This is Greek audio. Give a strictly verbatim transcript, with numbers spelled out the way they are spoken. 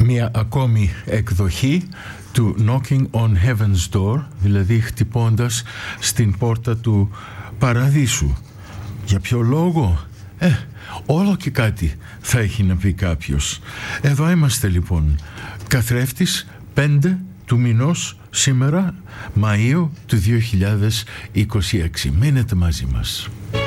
μια ακόμη εκδοχή του Knocking on Heaven's Door, δηλαδή χτυπώντας στην πόρτα του παραδείσου. Για ποιο λόγο? Ε, όλο και κάτι θα έχει να πει κάποιος. Εδώ είμαστε λοιπόν, καθρέφτης πέντε του μηνός σήμερα, Μαΐου του δύο χιλιάδες είκοσι έξι. Μείνετε μαζί μας.